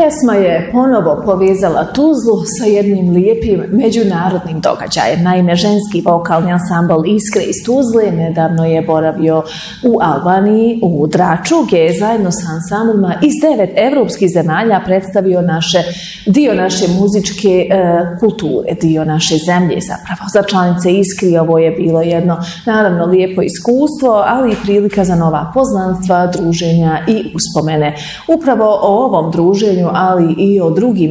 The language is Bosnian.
Pjesma je ponovo povezala Tuzlu sa jednim lijepim međunarodnim događajem. Naime, ženski vokalni ansambl Iskre iz Tuzle nedavno je boravio u Albaniji, u Draču, gdje je zajedno sa ansamblima iz 9 evropskih zemalja predstavio dio naše muzičke kulture, dio naše zemlje zapravo. Za članice Iskri ovo je bilo jedno, naravno, lijepo iskustvo, ali i prilika za nova poznanstva, druženja i uspomene. Upravo o ovom druženju, ali i o drugim